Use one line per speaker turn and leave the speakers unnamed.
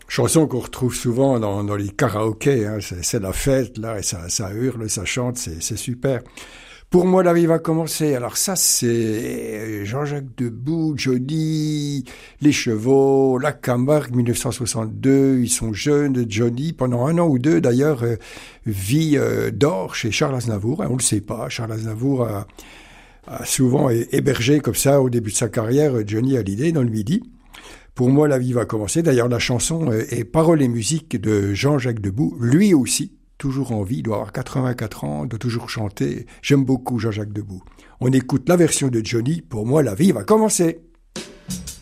Chanson qu'on retrouve souvent dans les karaokés, hein. C'est la fête, là, et ça hurle, ça chante, c'est super. Pour moi, la vie va commencer. Alors ça, c'est Jean-Jacques Debout, Johnny, Les Chevaux, La Camargue, 1962. Ils sont jeunes. Johnny, pendant 1 an ou 2, d'ailleurs, vit d'or chez Charles Aznavour. On ne le sait pas. Charles Aznavour a souvent hébergé comme ça, au début de sa carrière, Johnny Hallyday dans le Midi. Pour moi, la vie va commencer. D'ailleurs, la chanson est paroles et musique de Jean-Jacques Debout, lui aussi, toujours en vie, il doit avoir 84 ans, doit toujours chanter. J'aime beaucoup Jean-Jacques Debout. On écoute la version de Johnny. Pour moi, la vie va commencer.